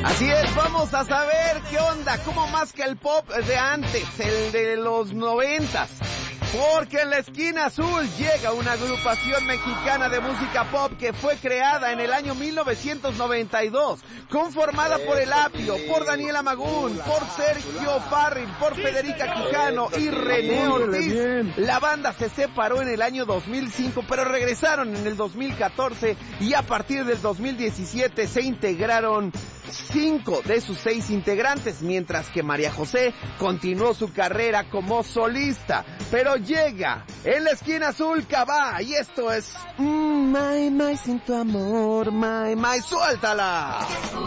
Así es, vamos a saber qué onda, cómo más que el pop de antes, el de los 90s. Porque en la esquina azul llega una agrupación mexicana de música pop que fue creada en el año 1992, conformada por El Apio, por Daniela Magún, por Sergio Farril, por Federica Quijano y René Ortiz. La banda se separó en el año 2005, pero regresaron en el 2014 y a partir del 2017 se integraron 5 de sus 6 integrantes, mientras que María José continuó su carrera como solista. Pero llega en la esquina azul Cabá, y esto es My, sin tu amor, my, suéltala.